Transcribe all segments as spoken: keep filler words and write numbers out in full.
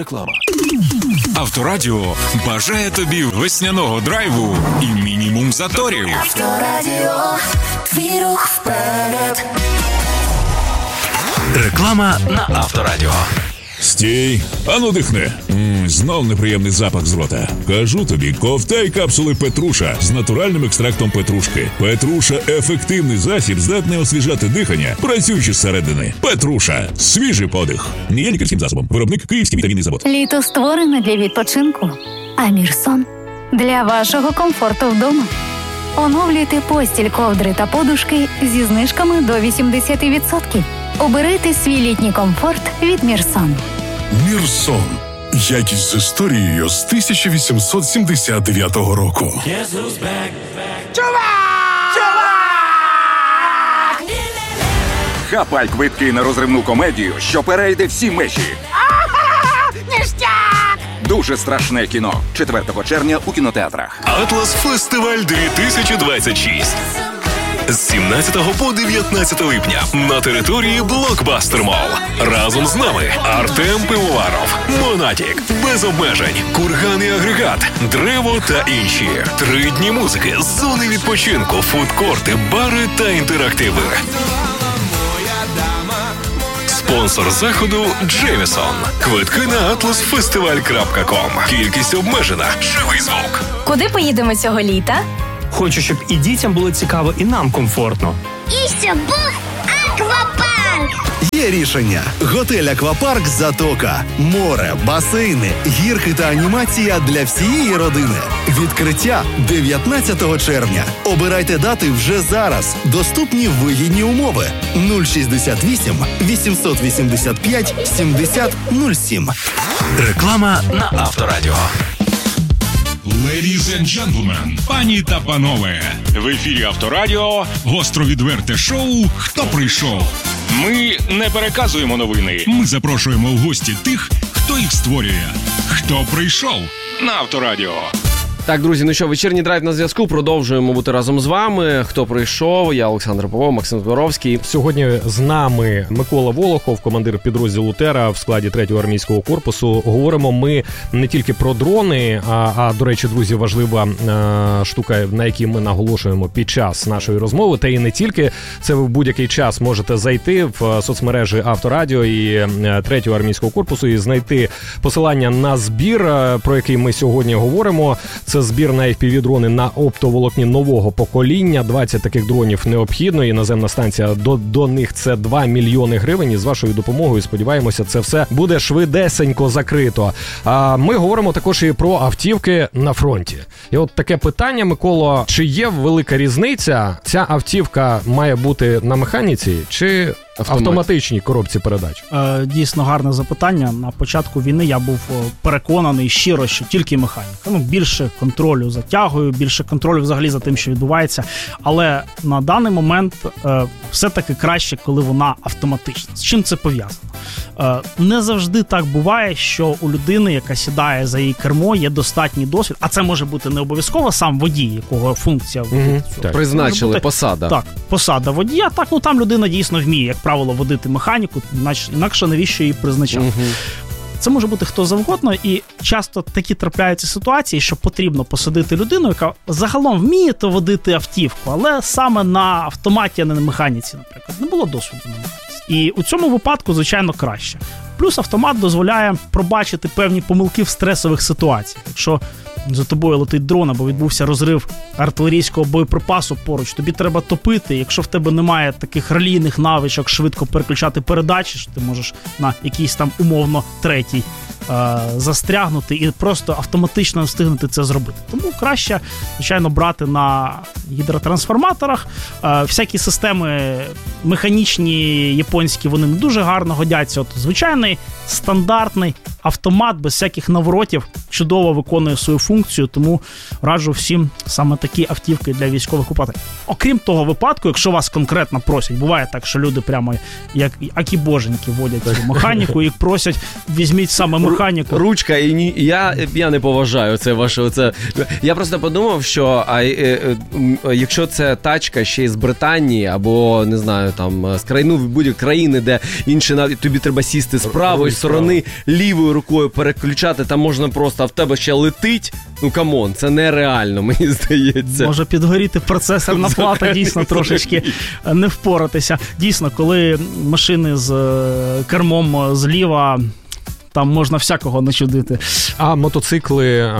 Реклама. Авторадіо бажає тобі весняного драйву і мінімум заторів. Авторадіо, твій рух вперед. Реклама на Авторадіо. Стій, ану дихни. М, знов неприємний запах з рота. Кажу тобі, ковтай капсули Петруша з натуральним екстрактом петрушки. Петруша – ефективний засіб, здатний освіжати дихання, працюючи зсередини. Петруша – свіжий подих. Не є лікарським засобом. Виробник Київський вітамінний завод. Літо створено для відпочинку, а Мірсон – для вашого комфорту вдома. Оновлюйте постіль, ковдри та подушки зі знижками до вісімдесят відсотків. Оберите свій літній комфорт від Мірсон. Мірсон. Якість з історією з тисяча вісімсот сімдесят дев'ятого року. Чувак! Хапай квитки на розривну комедію, що перейде всі межі. Ніштяк! Дуже страшне кіно. четвертого червня у кінотеатрах. Атлас Фестиваль дві тисячі двадцять шість. З сімнадцятого по дев'ятнадцяте липня на території Блокбастер Молл. Разом з нами Артем Пивоваров, Монатік, Без обмежень, Курган і Агрегат, Древо та інші. Три дні музики, зони відпочинку, фудкорти, бари та інтерактиви. Спонсор заходу Джемісон. Квитки на атлас фестиваль крапка ком. Кількість обмежена. Живий звук. Куди поїдемо цього літа? Хочу, щоб і дітям було цікаво, і нам комфортно. І щоб був аквапарк! Є рішення. Готель «Аквапарк Затока». Море, басейни, гірки та анімація для всієї родини. Відкриття дев'ятнадцятого червня. Обирайте дати вже зараз. Доступні вигідні умови. нуль шістдесят вісім вісімсот вісімдесят п'ять сімдесят нуль сім. Реклама на Авторадіо. Ladies and gentlemen, пані та панове, в ефірі Авторадіо гостро-відверте шоу «Хто прийшов?». Ми не переказуємо новини, ми запрошуємо в гості тих, хто їх створює. «Хто прийшов?» на Авторадіо. Так, друзі, ну що, вечірній драйв на зв'язку. Продовжуємо бути разом з вами. Хто прийшов? Я Олександр Попов, Максим Зборовський. Сьогодні з нами Микола Волохов, командир підрозділу «Тера» в складі третього армійського корпусу. Говоримо ми не тільки про дрони, а, а до речі, друзі, важлива а, штука, на якій ми наголошуємо під час нашої розмови. Та і не тільки. Це ви в будь-який час можете зайти в соцмережі Авторадіо і третього армійського корпусу і знайти посилання на збір, про який ми сьогодні говоримо. Це збір на еф пі ві-дрони на оптоволокні нового покоління. двадцять таких дронів необхідно. І наземна станція до, до них це два мільйони гривень. І з вашою допомогою, сподіваємося, це все буде швидесенько закрито. А ми говоримо також і про автівки на фронті. І от таке питання, Миколо, чи є велика різниця? Ця автівка має бути на механіці чи автоматичній коробці передач? Е, дійсно гарне запитання. На початку війни я був переконаний щиро, що тільки механіка. Ну, більше контролю за тягою, більше контролю взагалі за тим, що відбувається. Але на даний момент е, все-таки краще, коли вона автоматична. З чим це пов'язано? Е, не завжди так буває, що у людини, яка сідає за її кермо, є достатній досвід, а це може бути не обов'язково сам водій, якого функція угу. Призначили, бути, посада. Так, посада водія. Так, ну там людина дійсно вміє, як правило, водити механіку, інакше навіщо її призначати. Угу. Це може бути хто завгодно, і часто такі трапляються ситуації, що потрібно посадити людину, яка загалом вміє то водити автівку, але саме на автоматі, а не на механіці, наприклад, не було досвіду на механіці. І у цьому випадку, звичайно, краще. Плюс автомат дозволяє пробачити певні помилки в стресових ситуаціях. Якщо за тобою летить дрон або відбувся розрив артилерійського боєприпасу поруч, тобі треба топити. Якщо в тебе немає таких ралійних навичок швидко переключати передачі, що ти можеш на якийсь там умовно третій е- застрягнути і просто автоматично встигнути це зробити. Тому краще, звичайно, брати на гідротрансформаторах. Е- всякі системи механічні, японські, вони не дуже гарно годяться. От звичайний стандартний автомат без всяких наворотів чудово виконує свою функцію, тому раджу всім саме такі автівки для військових купати. Окрім того випадку, якщо вас конкретно просять, буває так, що люди прямо як акібоженьки водять цю механіку і просять, візьміть саме механіку. механіку. Ручка, і ні, я, я не поважаю це ваше. Це. Я просто подумав, що а, е, е, якщо це тачка ще з Британії, або, не знаю, там, з країни, будь-якої країни, де інші, тобі треба сісти з правої сторони, лівою рукою переключати, там можна просто, а в тебе ще летить. Ну, камон, це нереально, мені здається. Може підгоріти процесорна плата, дійсно, трошечки не впоратися. Дійсно, коли машини з кермом зліва, там можна всякого начудити. А мотоцикли,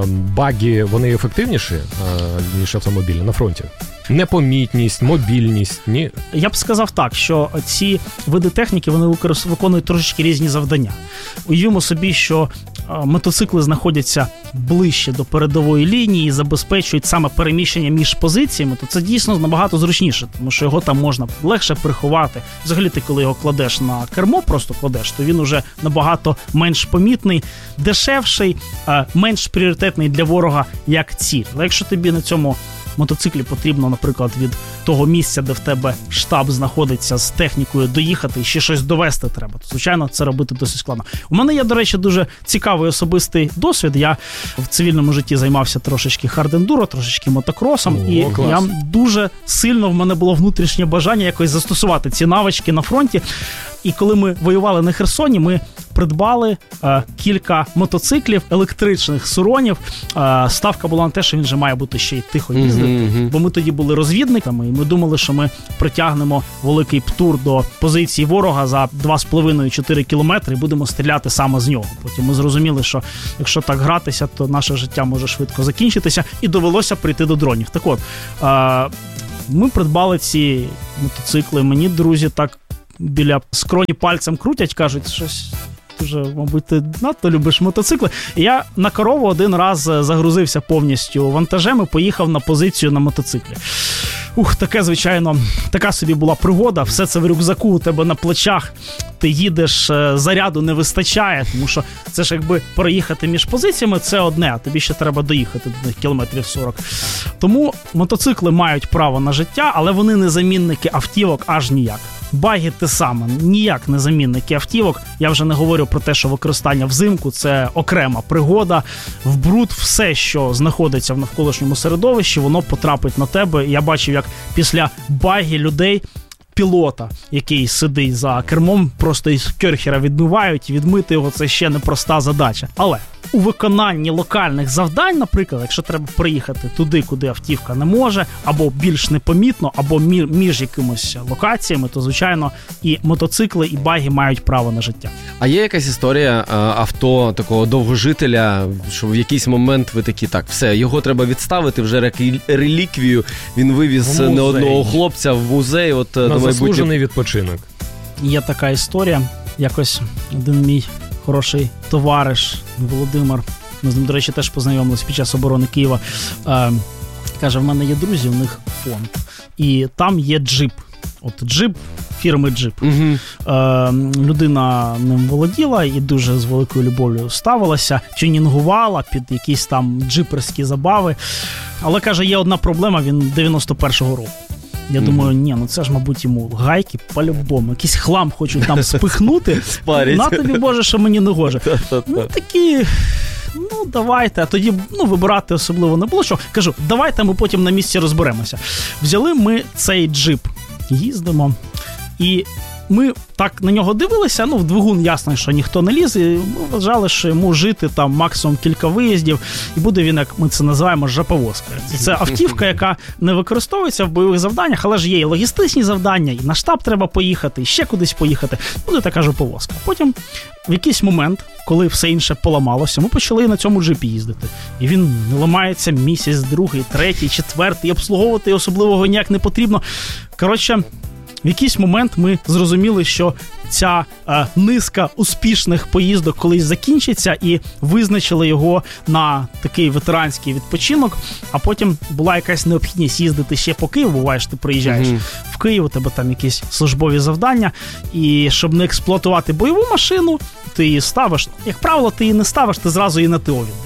багі, вони ефективніші, ніж автомобілі на фронті? Непомітність, мобільність, ні? Я б сказав так, що ці види техніки, вони виконують трошечки різні завдання. Уявімо собі, що мотоцикли знаходяться ближче до передової лінії і забезпечують саме переміщення між позиціями, то це дійсно набагато зручніше, тому що його там можна легше приховати. Взагалі ти, коли його кладеш на кермо, просто кладеш, то він уже набагато менш помітний, дешевший, менш пріоритетний для ворога як ціль. Але якщо тобі на цьому мотоциклі потрібно, наприклад, від того місця, де в тебе штаб знаходиться, з технікою доїхати і ще щось довести треба, то, звичайно, це робити досить складно. У мене є, до речі, дуже цікавий особистий досвід. Я в цивільному житті займався трошечки хард-ендуро, трошечки мотокросом, О, і клас. Я дуже сильно, в мене було внутрішнє бажання якось застосувати ці навички на фронті. І коли ми воювали на Херсоні, ми придбали е, кілька мотоциклів, електричних суронів. Е, ставка була на те, що він же має бути ще й тихо їздити. Mm-hmm. Бо ми тоді були розвідниками, і ми думали, що ми притягнемо великий птур до позиції ворога за два з половиною - чотири кілометри і будемо стріляти саме з нього. Потім ми зрозуміли, що якщо так гратися, то наше життя може швидко закінчитися, і довелося прийти до дронів. Так от, е, ми придбали ці мотоцикли, мені друзі так біля скроні пальцем крутять, кажуть, щось дуже, мабуть, ти надто любиш мотоцикли. І я на корову один раз загрузився повністю вантажем і поїхав на позицію на мотоциклі. Ух, таке, звичайно, така собі була пригода. Все це в рюкзаку у тебе на плечах. Ти їдеш, заряду не вистачає, тому що це ж якби проїхати між позиціями, це одне, а тобі ще треба доїхати до них кілометрів сорок. Тому мотоцикли мають право на життя, але вони не замінники автівок аж ніяк. Баги те саме, ніяк не замінники автівок. Я вже не говорю про те, що використання взимку – це окрема пригода. В бруд все, що знаходиться в навколишньому середовищі, воно потрапить на тебе. Я бачив, як після баги людей пілота, який сидить за кермом, просто із керхера відмивають, відмити його – це ще непроста задача. Але у виконанні локальних завдань, наприклад, якщо треба приїхати туди, куди автівка не може, або більш непомітно, або між якимось локаціями, то, звичайно, і мотоцикли, і баги мають право на життя. А є якась історія авто такого довгожителя, що в якийсь момент ви такі, так, все, його треба відставити вже реліквію, він вивіз не одного хлопця в музей, от на майбутнє... заслужений відпочинок. Є така історія, якось один мій хороший товариш Володимир, ми з ним, до речі, теж познайомилися під час оборони Києва, е, каже, в мене є друзі, у них фонд, і там є джип. От джип, фірми джип. Угу. Е, людина ним володіла і дуже з великою любов'ю ставилася, тюнінгувала під якісь там джиперські забави. Але, каже, є одна проблема, він дев'яносто першого року. Я mm-hmm. думаю, ні, ну це ж, мабуть, йому гайки по-любому. Якийсь хлам хочуть там спихнути. На тобі, Боже, що мені не гоже. Ну, такі, ну, давайте. А тоді, ну, вибирати особливо не було що. Кажу, давайте ми потім на місці розберемося. Взяли ми цей джип, їздимо, і ми так на нього дивилися, ну, в двигун ясно, що ніхто не ліз, і ми вважали, що йому жити там максимум кілька виїздів, і буде він, як ми це називаємо, жаповозка. Це автівка, яка не використовується в бойових завданнях, але ж є і логістичні завдання, і на штаб треба поїхати, і ще кудись поїхати. Буде така жаповозка. Потім в якийсь момент, коли все інше поламалося, ми почали на цьому джипі їздити. І він не ламається місяць, другий, третій, четвертий, і обслуговувати особливого ніяк не потрібно. Коротше, в якийсь момент ми зрозуміли, що ця е, низка успішних поїздок колись закінчиться, і визначили його на такий ветеранський відпочинок, а потім була якась необхідність їздити ще по Києву, буваєш, ти приїжджаєш mm-hmm. в Київ, у тебе там якісь службові завдання, і щоб не експлуатувати бойову машину, ти її ставиш, як правило, ти її не ставиш, ти зразу її на ТО віддаєш.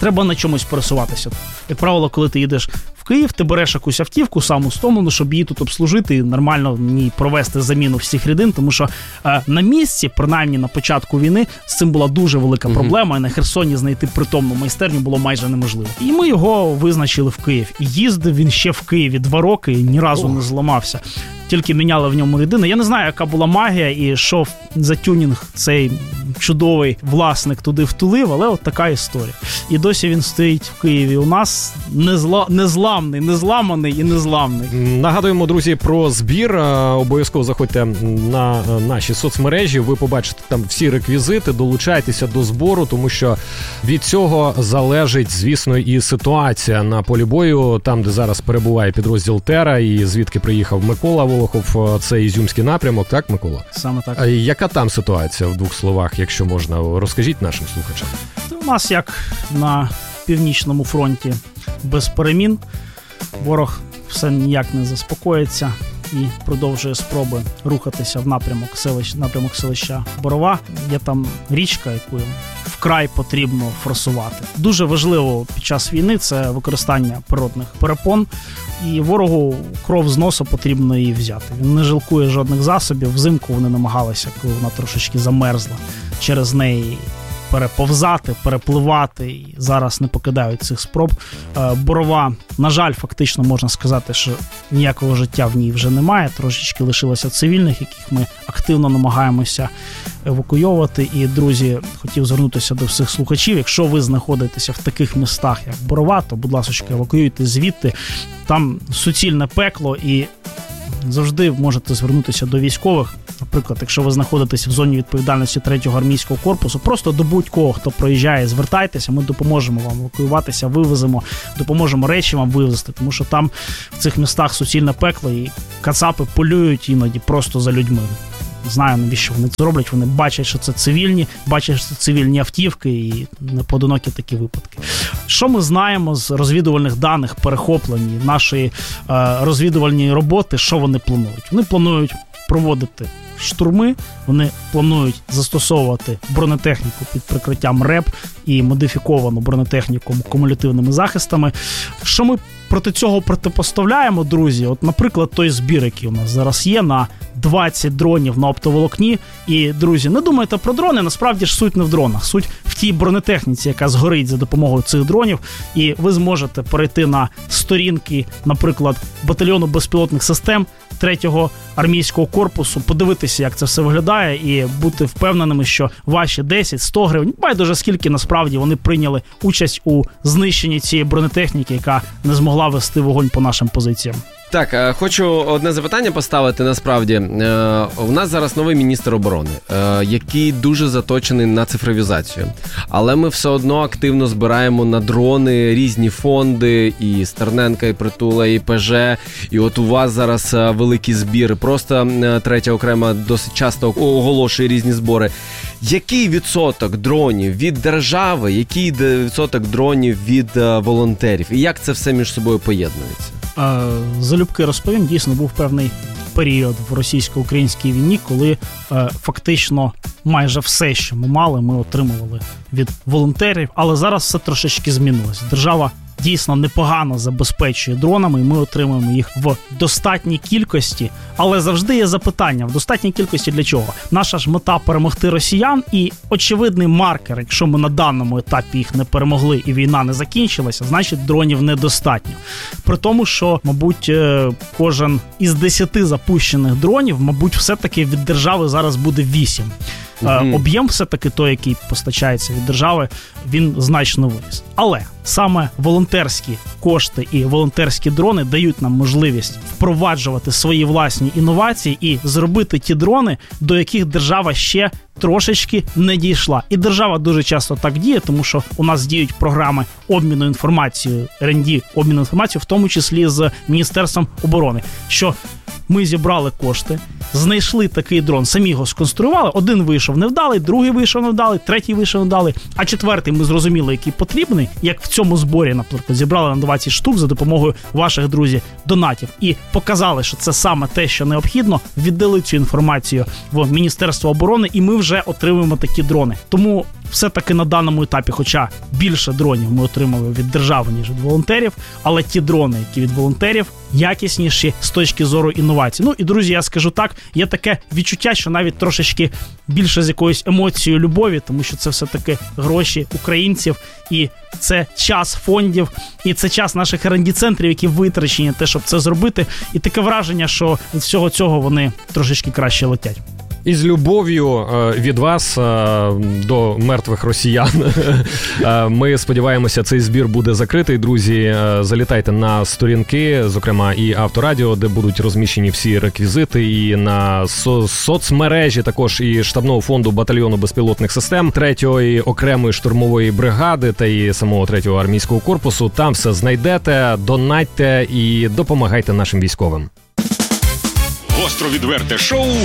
треба на чомусь пересуватися. Як правило, коли ти їдеш в Київ, ти береш якусь автівку, саму стомлену, щоб її тут обслужити і нормально в ній провести заміну всіх рідин, тому що е, на місці, принаймні на початку війни, з цим була дуже велика mm-hmm. проблема, і на Херсоні знайти притомну майстерню було майже неможливо. І ми його визначили в Київ. І їздив він ще в Києві два роки і ні разу oh. не зламався. Тільки міняли в ньому рідини. Я не знаю, яка була магія і що за тюнінг цей чудовий власник туди втулив, але от така історія. І досі він стоїть в Києві у нас незла... незламний, незламаний і незламний. Нагадуємо, друзі, про збір. Обов'язково заходьте на наші соцмережі, ви побачите там всі реквізити, долучайтеся до збору, тому що від цього залежить, звісно, і ситуація на полі бою, там, де зараз перебуває підрозділ Тера і звідки приїхав Микола Волохов, це Ізюмський напрямок, так, Микола? Саме так. А яка там ситуація, в двох словах, якщо можна, розкажіть нашим слухачам? У нас, як на Північному фронті, без перемін, ворог все ніяк не заспокоїться і продовжує спроби рухатися в напрямок селища, напрямок селища Борова. Є там річка, яку вкрай потрібно форсувати. Дуже важливо під час війни це використання природних перепон, і ворогу кров з носу потрібно її взяти. Він не жалкує жодних засобів. Взимку вони намагалися, коли вона трошечки замерзла, через неї переповзати, перепливати, і зараз не покидають цих спроб. Борова, на жаль, фактично можна сказати, що ніякого життя в ній вже немає, трошечки лишилося цивільних, яких ми активно намагаємося евакуйовувати. І, друзі, хотів звернутися до всіх слухачів, якщо ви знаходитеся в таких містах, як Борова, то, будь ласка, евакуюйте звідти, там суцільне пекло, і завжди можете звернутися до військових. Наприклад, якщо ви знаходитесь в зоні відповідальності третього армійського корпусу, просто до будь-кого, хто проїжджає, звертайтеся, ми допоможемо вам евакуюватися, вивеземо, допоможемо речі вам вивезти, тому що там в цих містах суцільне пекло, і кацапи полюють іноді просто за людьми. Знаю, навіщо вони це роблять, вони бачать, що це цивільні, бачать, що це цивільні автівки, і непоодинокі такі випадки. Що ми знаємо з розвідувальних даних, перехоплені нашої е, розвідувальної роботи, що вони планують? Вони планують проводити штурми, вони планують застосовувати бронетехніку під прикриттям РЕП і модифіковану бронетехніку кумулятивними захистами. Що ми проти цього протипоставляємо, друзі? От, наприклад, той збір, який у нас зараз є на двадцять дронів на оптоволокні. І, друзі, не думайте про дрони, насправді ж суть не в дронах. Суть в тій бронетехніці, яка згорить за допомогою цих дронів. І ви зможете перейти на сторінки, наприклад, батальйону безпілотних систем третього армійського корпусу, подивитися, як це все виглядає, і бути впевненими, що ваші десять-сто гривень, байдуже скільки насправді вони прийняли участь у знищенні цієї бронетехніки, яка не змогла вести вогонь по нашим позиціям. Так, хочу одне запитання поставити, насправді. У нас зараз новий міністр оборони, який дуже заточений на цифровізацію. Але ми все одно активно збираємо на дрони різні фонди, і Стерненка, і Притула, і ПЖ. І от у вас зараз великі збіри. Просто третя окрема досить часто оголошує різні збори. Який відсоток дронів від держави, який відсоток дронів від волонтерів? І як це все між собою поєднується? Залюбки розповім, дійсно був певний період в російсько-українській війні, коли е, фактично майже все, що ми мали, ми отримували від волонтерів, але зараз все трошечки змінилось. Держава дійсно непогано забезпечує дронами, і ми отримуємо їх в достатній кількості, але завжди є запитання, в достатній кількості для чого? Наша ж мета – перемогти росіян, і очевидний маркер, якщо ми на даному етапі їх не перемогли і війна не закінчилася, значить дронів недостатньо. При тому, що, мабуть, кожен із десяти запущених дронів, мабуть, все-таки від держави зараз буде вісім. Mm-hmm. Об'єм все-таки той, який постачається від держави, він значно виріс. Але саме волонтерські кошти і волонтерські дрони дають нам можливість впроваджувати свої власні інновації і зробити ті дрони, до яких держава ще трошечки не дійшла. І держава дуже часто так діє, тому що у нас діють програми обміну інформацією, ар енд ді, обміну інформацією, в тому числі з Міністерством оборони, що ми зібрали кошти, знайшли такий дрон, самі його сконструювали, один вийшов невдалий, другий вийшов невдалий, третій вийшов невдалий, а четвертий ми зрозуміли, який потрібний, як в цьому зборі, наприклад, зібрали на двадцять штук за допомогою ваших, друзів, донатів і показали, що це саме те, що необхідно, віддали цю інформацію в Міністерство оборони, і ми вже отримуємо такі дрони. Тому все-таки на даному етапі, хоча більше дронів ми отримали від держави, ніж від волонтерів, але ті дрони, які від волонтерів, якісніші з точки зору інновацій. Ну і, друзі, я скажу так, є таке відчуття, що навіть трошечки більше з якоюсь емоцією любові, тому що це все-таки гроші українців, і це час фондів, і це час наших ер енд ді-центрів, які витрачені на те, щоб це зробити. І таке враження, що від всього цього вони трошечки краще летять. І з любов'ю від вас до мертвих росіян. Ми сподіваємося, цей збір буде закритий. Друзі, залітайте на сторінки, зокрема і Авторадіо, де будуть розміщені всі реквізити, і на со- соцмережі також і штабного фонду батальйону безпілотних систем третьої окремої штурмової бригади та і самого третього армійського корпусу. Там все знайдете, донатьте і допомагайте нашим військовим. Гостро відверте шоу